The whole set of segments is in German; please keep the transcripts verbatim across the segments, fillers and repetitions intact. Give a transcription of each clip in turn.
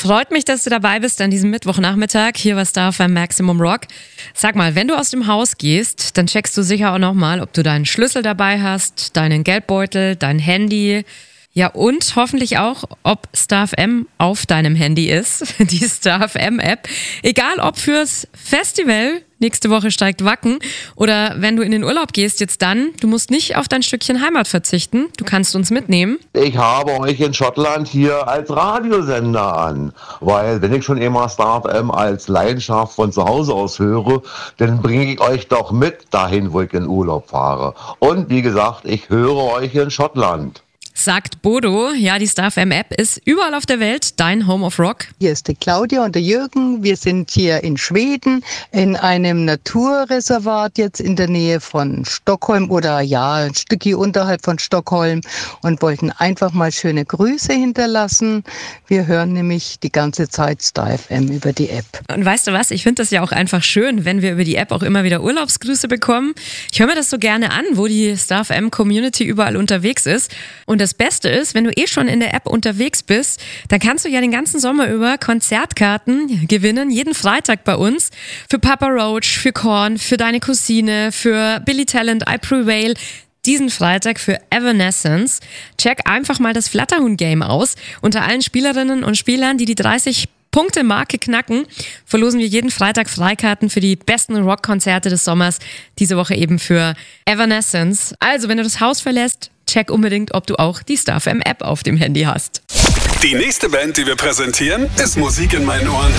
Freut mich, dass du dabei bist an diesem Mittwochnachmittag hier bei Star F M Maximum Rock. Sag mal, wenn du aus dem Haus gehst, dann checkst du sicher auch nochmal, ob du deinen Schlüssel dabei hast, deinen Geldbeutel, dein Handy. Ja, und hoffentlich auch, ob Star F M auf deinem Handy ist, die Star F M App. Egal ob fürs Festival, nächste Woche steigt Wacken, oder wenn du in den Urlaub gehst jetzt dann, du musst nicht auf dein Stückchen Heimat verzichten, du kannst uns mitnehmen. Ich habe euch in Schottland hier als Radiosender an, weil wenn ich schon immer Star F M als Leidenschaft von zu Hause aus höre, dann bringe ich euch doch mit dahin, wo ich in Urlaub fahre. Und wie gesagt, ich höre euch in Schottland. Sagt Bodo. Ja, die Star F M App ist überall auf der Welt dein Home of Rock. Hier ist die Claudia und der Jürgen. Wir sind hier in Schweden in einem Naturreservat jetzt in der Nähe von Stockholm oder ja, ein Stückchen unterhalb von Stockholm und wollten einfach mal schöne Grüße hinterlassen. Wir hören nämlich die ganze Zeit Star F M über die App. Und weißt du was, ich finde das ja auch einfach schön, wenn wir über die App auch immer wieder Urlaubsgrüße bekommen. Ich höre mir das so gerne an, wo die Star F M Community überall unterwegs ist. Und das Beste ist, wenn du eh schon in der App unterwegs bist, dann kannst du ja den ganzen Sommer über Konzertkarten gewinnen, jeden Freitag bei uns. Für Papa Roach, für Korn, für deine Cousine, für Billy Talent, I Prevail. Diesen Freitag für Evanescence. Check einfach mal das Flatterhuhn-Game aus. Unter allen Spielerinnen und Spielern, die die dreißig Punkte Marke knacken, verlosen wir jeden Freitag Freikarten für die besten Rockkonzerte des Sommers. Diese Woche eben für Evanescence. Also, wenn du das Haus verlässt, check unbedingt, ob du auch die Star F M App auf dem Handy hast. Die nächste Band, die wir präsentieren, ist Musik in meinen Ohren.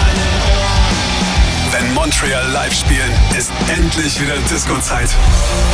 Wenn Montreal live spielen, ist endlich wieder Disco-Zeit.